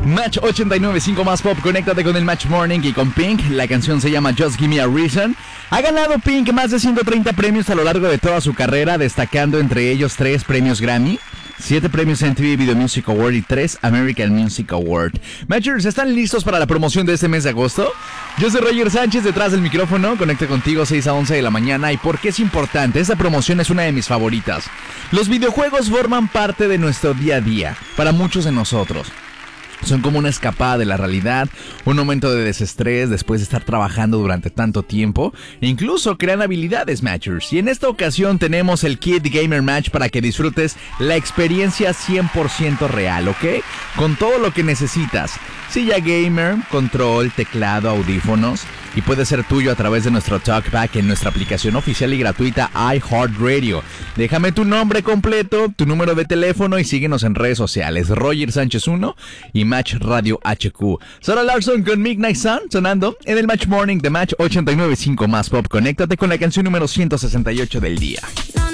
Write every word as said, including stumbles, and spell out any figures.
Match ochenta y nueve punto cinco más pop, conéctate con el Match Morning y con Pink. La canción se llama Just Give Me a Reason. Ha ganado Pink más de ciento treinta premios a lo largo de toda su carrera, destacando entre ellos tres premios Grammy, siete premios M T V Video Music Award y tres American Music Award. Matchers, ¿están listos para la promoción de este mes de agosto? Yo soy Roger Sánchez, detrás del micrófono. Conecto contigo seis a once de la mañana. ¿Y por qué es importante? Esta promoción es una de mis favoritas. Los videojuegos forman parte de nuestro día a día, para muchos de nosotros. Son como una escapada de la realidad, un momento de desestrés después de estar trabajando durante tanto tiempo, e incluso crean habilidades, Matchers. Y en esta ocasión tenemos el Kit Gamer Match para que disfrutes la experiencia cien por ciento real, ¿ok? Con todo lo que necesitas. Silla gamer, control, teclado, audífonos, y puede ser tuyo a través de nuestro TalkBack en nuestra aplicación oficial y gratuita iHeartRadio. Déjame tu nombre completo, tu número de teléfono y síguenos en redes sociales. Roger Sánchez uno y Match Radio H Q. Sarah Larson con Midnight Sun sonando en el Match Morning de Match ochenta y nueve punto cinco más pop. Conéctate con la canción número ciento sesenta y ocho del día.